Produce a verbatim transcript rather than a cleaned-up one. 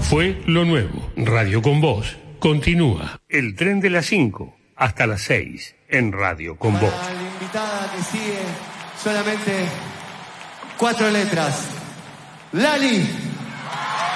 fue lo nuevo. Radio con Voz continúa. El tren de las cinco hasta las seis en Radio con Voz. Para la invitada que sigue, solamente cuatro letras. Lali.